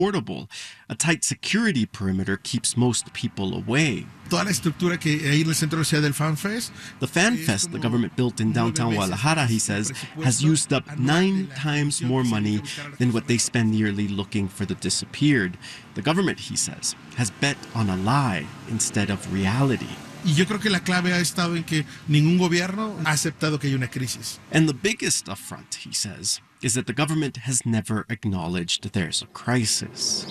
portable. A tight security perimeter keeps most people away. Toda la estructura que hay en el centro de la ciudad del FanFest. The FanFest the government built in downtown Guadalajara, he says, has used up 9 times more money than what they spend yearly looking for the disappeared. The government, he says, has bet on a lie instead of reality. Y yo creo que la clave ha estado en que ningún gobierno ha aceptado que hay una crisis. And the biggest affront, he says, is that the government has never acknowledged there's a crisis.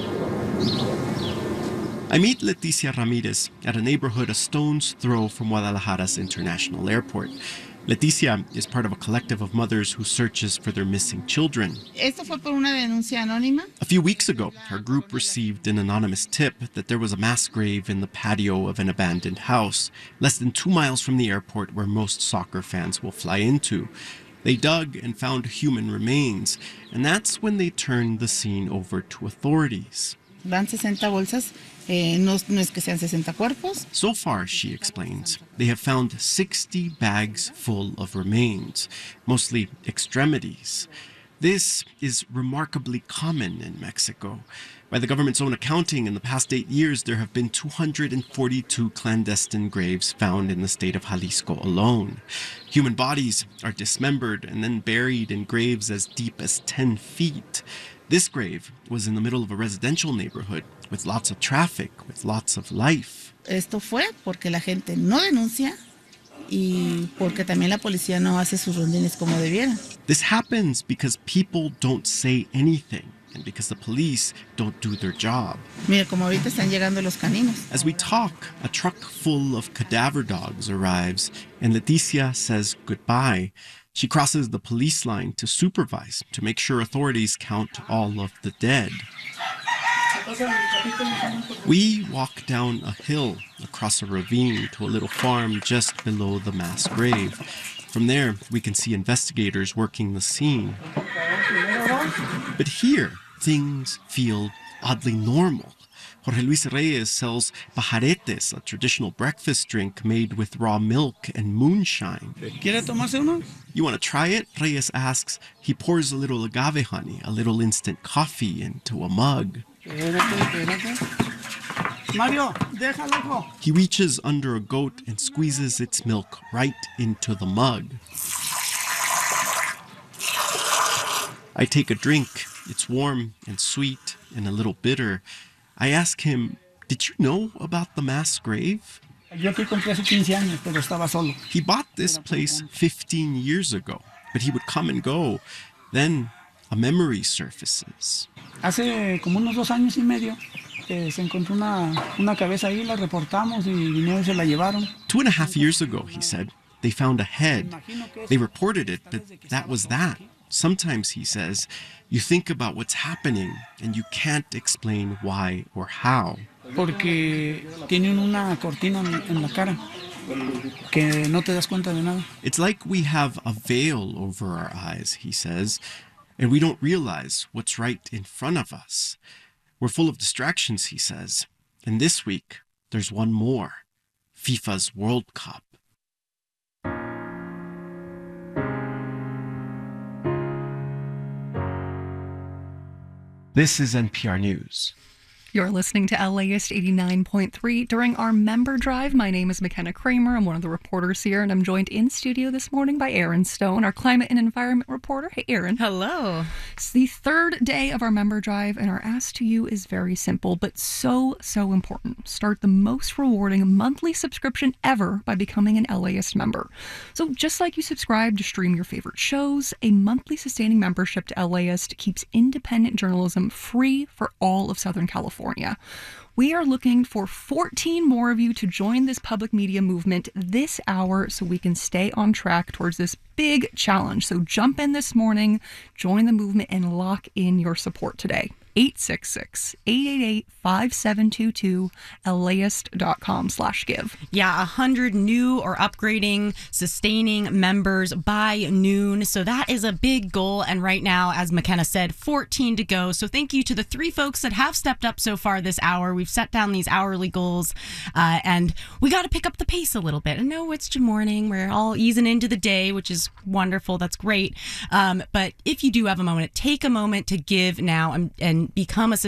I meet Leticia Ramirez at a neighborhood a stone's throw from Guadalajara's International Airport. Leticia is part of a collective of mothers who searches for their missing children. Esto fue por una denuncia anónima. A few weeks ago, her group received an anonymous tip that there was a mass grave in the patio of an abandoned house, less than 2 miles from the airport where most soccer fans will fly into. They dug and found human remains, and that's when they turned the scene over to authorities. Van 60 bolsas. No es que sean 60 cuerpos. So far, she explains, they have found 60 bags full of remains, mostly extremities. This is remarkably common in Mexico. By the government's own accounting, in the past 8 years, there have been 242 clandestine graves found in the state of Jalisco alone. Human bodies are dismembered and then buried in graves as deep as 10 feet. This grave was in the middle of a residential neighborhood with lots of traffic, with lots of life. Esto fue porque la gente no denuncia y porque también la policía no hace sus rondines como debiera. This happens because people don't say anything and because the police don't do their job. Mira, como ahorita están llegando los caninos. As we talk, a truck full of cadaver dogs arrives and Leticia says goodbye. She crosses the police line to supervise, to make sure authorities count all of the dead. We walk down a hill across a ravine to a little farm just below the mass grave. From there, we can see investigators working the scene. But here, things feel oddly normal. Jorge Luis Reyes sells pajaretes, a traditional breakfast drink made with raw milk and moonshine. ¿Quiere tomarse uno? You want to try it? Reyes asks. He pours a little agave honey, a little instant coffee, into a mug. Mario, déjalo. He reaches under a goat and squeezes its milk right into the mug. I take a drink. It's warm and sweet and a little bitter. I ask him, did you know about the mass grave? Yo aquí compré hace 15 años, pero estaba solo. He bought this place 15 years ago, but he would come and go. Then a memory surfaces. Hace como unos 2 años y medio se encontró una cabeza ahí, la reportamos y vinieron y se la llevaron. 2.5 years ago, he said, they found a head. They reported it, but that was that. Sometimes, he says, you think about what's happening and you can't explain why or how. Porque tienen una cortina en la cara que no te das cuenta de nada. It's like we have a veil over our eyes, he says, and we don't realize what's right in front of us. We're full of distractions, he says. And this week, there's one more. FIFA's World Cup. This is NPR News. You're listening to LAist 89.3 during our member drive. My name is McKenna Kramer. I'm one of the reporters here, and I'm joined in studio this morning by Aaron Stone, our climate and environment reporter. Hey, Aaron. Hello. It's the third day of our member drive, and our ask to you is very simple, but so important. Start the most rewarding monthly subscription ever by becoming an LAist member. So just like you subscribe to stream your favorite shows, a monthly sustaining membership to LAist keeps independent journalism free for all of Southern California. We are looking for 14 more of you to join this public media movement this hour so we can stay on track towards this big challenge. So jump in this morning, join the movement, and lock in your support today. 866-888-5722, LAist.com/give. Yeah, 100 new or upgrading, sustaining members by noon. So that is a big goal. And right now, as McKenna said, 14 to go. So thank you to the 3 folks that have stepped up so far this hour. We've set down these hourly goals and we got to pick up the pace a little bit. I know it's morning. We're all easing into the day, which is wonderful. That's great. But if you do have a moment, take a moment to give now and can become a